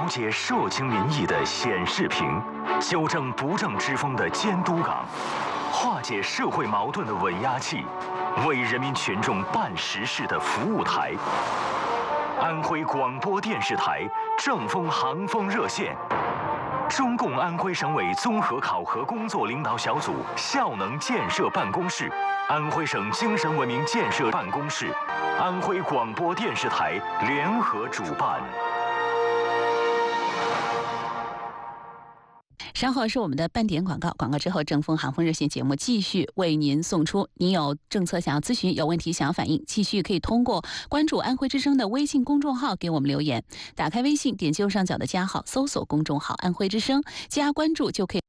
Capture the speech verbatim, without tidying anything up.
解社情民意的显示屏，纠正不正之风的监督岗，化解社会矛盾的稳压器，为人民群众办实事的服务台。安徽广播电视台正风航风热线，中共安徽省委综合考核工作领导小组效能建设办公室，安徽省精神文明建设办公室，安徽广播电视台联合主办。 稍后是我们的半点广告，广告之后正风航风热线节目继续为您送出。您有政策想要咨询，有问题想要反映，继续可以通过关注安徽之声的微信公众号给我们留言。打开微信，点击右上角的加号，搜索公众号安徽之声，加关注就可以